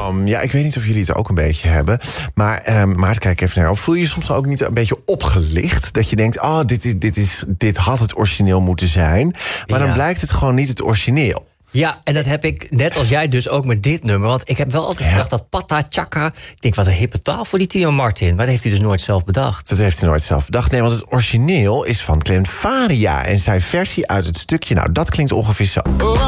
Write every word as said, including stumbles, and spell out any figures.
Um, ja, ik weet niet of jullie het ook een beetje hebben. Maar um, Maarten, kijk even naar jou. Voel je je soms ook niet een beetje opgelicht? Dat je denkt, oh, dit, is, dit, is, dit had het origineel moeten zijn. Maar ja. dan blijkt het gewoon niet het origineel. Ja, en dat heb ik net als jij dus ook met dit nummer. Want ik heb wel altijd ja. gedacht dat Pata Chaka... Ik denk, wat een hippe taal voor die Tino Martin. Maar dat heeft hij dus nooit zelf bedacht. Dat heeft hij nooit zelf bedacht. Nee, want het origineel is van Glenn Faria. En zijn versie uit het stukje, nou, dat klinkt ongeveer zo.